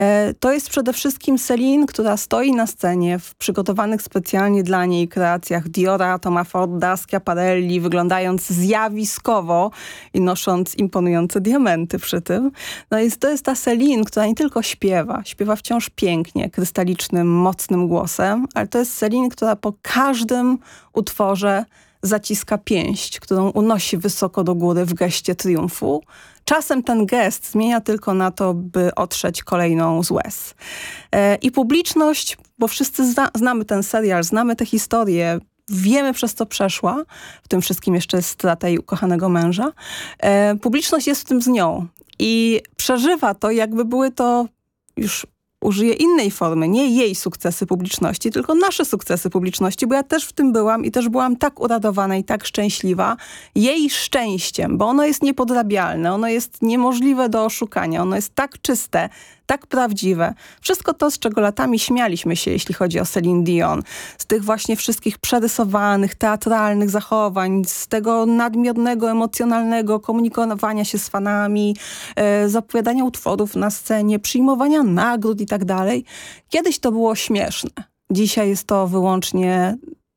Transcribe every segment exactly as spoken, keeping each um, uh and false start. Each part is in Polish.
To jest przede wszystkim Celine, która stoi na scenie w przygotowanych specjalnie dla niej kreacjach Diora, Toma Forda, Schiaparelli, wyglądając zjawiskowo i nosząc imponujące diamenty przy tym. No jest, to jest ta Celine, która nie tylko śpiewa, śpiewa wciąż pięknie, krystalicznym, mocnym głosem, ale to jest Celine, która po każdym utworze zaciska pięść, którą unosi wysoko do góry w geście triumfu. Czasem ten gest zmienia tylko na to, by otrzeć kolejną z łez. E, I publiczność, bo wszyscy zna, znamy ten serial, znamy tę historię, wiemy, przez co przeszła, w tym wszystkim jeszcze jest strata jej ukochanego męża. E, publiczność jest w tym z nią i przeżywa to, jakby były to już użyję innej formy, nie jej sukcesy publiczności, tylko nasze sukcesy publiczności, bo ja też w tym byłam i też byłam tak uradowana i tak szczęśliwa jej szczęściem, bo ono jest niepodrabialne, ono jest niemożliwe do oszukania, ono jest tak czyste, tak prawdziwe. Wszystko to, z czego latami śmialiśmy się, jeśli chodzi o Celine Dion, z tych właśnie wszystkich przerysowanych, teatralnych zachowań, z tego nadmiernego, emocjonalnego komunikowania się z fanami, e, zapowiadania utworów na scenie, przyjmowania nagród i tak dalej. Kiedyś to było śmieszne. Dzisiaj jest to wyłącznie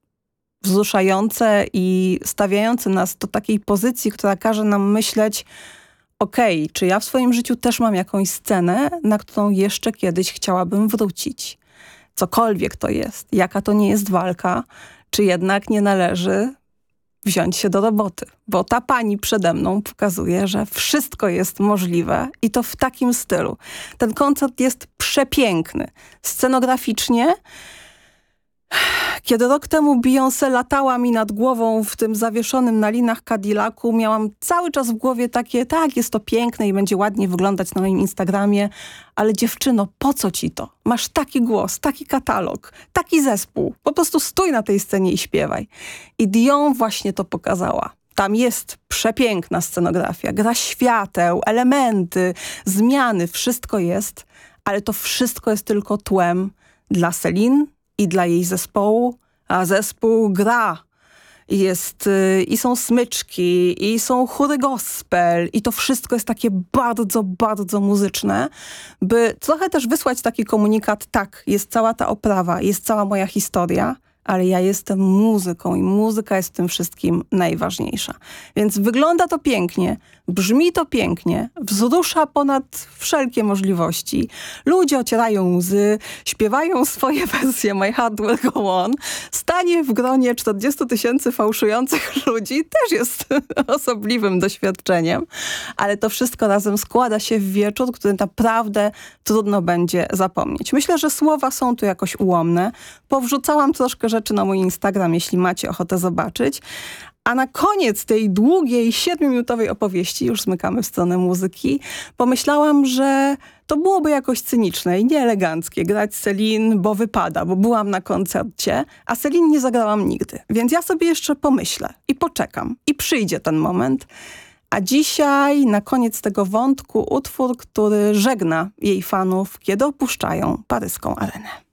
wzruszające i stawiające nas do takiej pozycji, która każe nam myśleć: okej, okay, czy ja w swoim życiu też mam jakąś scenę, na którą jeszcze kiedyś chciałabym wrócić? Cokolwiek to jest, jaka to nie jest walka, czy jednak nie należy wziąć się do roboty? Bo ta pani przede mną pokazuje, że wszystko jest możliwe i to w takim stylu. Ten koncert jest przepiękny. Scenograficznie, kiedy rok temu Beyoncé latała mi nad głową w tym zawieszonym na linach Cadillacu, miałam cały czas w głowie takie: tak, jest to piękne i będzie ładnie wyglądać na moim Instagramie, ale dziewczyno, po co ci to? Masz taki głos, taki katalog, taki zespół. Po prostu stój na tej scenie i śpiewaj. I Dion właśnie to pokazała. Tam jest przepiękna scenografia, gra świateł, elementy, zmiany, wszystko jest, ale to wszystko jest tylko tłem dla Celine i dla jej zespołu, a zespół gra. Jest, yy, i są smyczki, i są chóry gospel, i to wszystko jest takie bardzo, bardzo muzyczne, by trochę też wysłać taki komunikat: tak, jest cała ta oprawa, jest cała moja historia, ale ja jestem muzyką i muzyka jest w tym wszystkim najważniejsza. Więc wygląda to pięknie, brzmi to pięknie, wzrusza ponad wszelkie możliwości. Ludzie ocierają łzy, śpiewają swoje wersje My Heart Will Go On. Stanie w gronie czterdziestu tysięcy fałszujących ludzi też jest osobliwym doświadczeniem, ale to wszystko razem składa się w wieczór, który naprawdę trudno będzie zapomnieć. Myślę, że słowa są tu jakoś ułomne. Powrzucałam troszkę rzeczy na mój Instagram, jeśli macie ochotę zobaczyć. A na koniec tej długiej, siedmiominutowej opowieści, już zmykamy w stronę muzyki, pomyślałam, że to byłoby jakoś cyniczne i nieeleganckie grać Celine, bo wypada, bo byłam na koncercie, a Celine nie zagrałam nigdy. Więc ja sobie jeszcze pomyślę i poczekam i przyjdzie ten moment. A dzisiaj na koniec tego wątku utwór, który żegna jej fanów, kiedy opuszczają paryską arenę.